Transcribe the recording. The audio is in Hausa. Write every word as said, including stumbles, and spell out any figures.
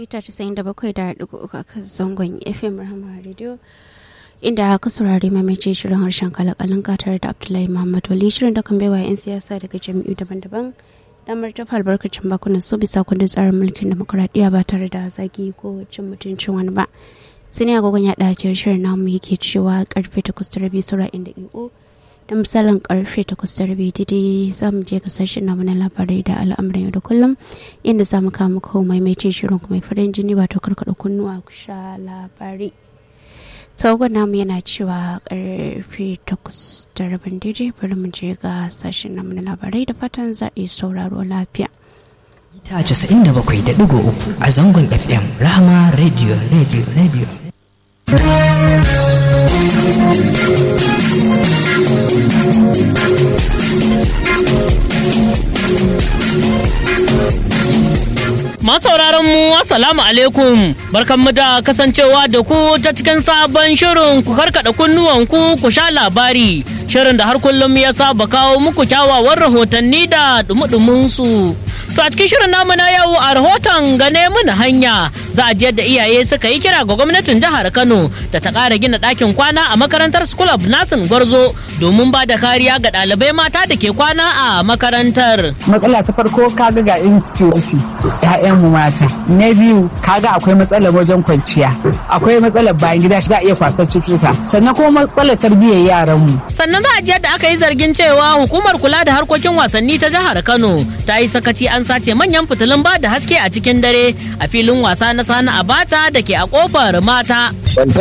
mita casa'in da bakwai da ɗigo uku a kan zangon F M Rahama Radio, inda aka saurari mamace shirin harshen kalakalin tare da Abdullahi Muhammad Wali, shirin da kan baiwa 'yan siyasa daga jami'u daban-daban damar tafa albarkacin bakunan su bisa kundin tsarin mulkin demokuraɗiyya ba tare da zagi ko cin mutuncin wani ba. Sani agogon ya ɗace shirin namu yake cewa karfe takwas da rabi saura inda i'o da misalin karfe takwas da rabi daidai za mu je kasashen namu na labarai da al'amuran yau da kullum, inda za mu kawo muku maimaitin shirin kuma farin jini wato karkaɗa kunnuwa ku sha labari. Tawagon namu yana cewa karfe takwas da rabin daidai, bari mu je ga sashen namu na labarai da fatan za a yi sauraro lafiya. Mita casa'in da bakwai da ɗigo uku a zangon F M Rahama Radio Radio Radio. Masauraran mu assalamu alaikum, barkanmu da kasancewa da ku ta cikin sabon shirin ku karkada kunnuwanku ku sha labari, shirin da har kullum ya saba kawo muku kyawawan rahotanni da dumudumin su. To a cikin shirin namu na yau, a rahoton gane mana hanya za a ji yadda iyaye suka yi kira ga gwamnatin jihar Kano da ta ƙara gina ɗakin kwana a makarantar School of Nursing Gwarzo domin ba da kariya ga ɗalibai mata da ke kwana a makarantar. Matsala ta farko kaga ga insecurity ƴaƴanmu mata. Na biyu kaga akwai matsalar wajen kwanciya. Akwai matsalar bayan gida za a iya kwasar cututtuka. Sannan kuma matsalar tarbiyyar yaranmu. Sannan za a ji yadda aka yi zargin cewa hukumar kula da harkokin wasanni ta jihar Kano ta yi sakaci an sace manyan fitilun ba da haske a cikin dare a filin wasa na Sani Abacha da ke a kofar mata.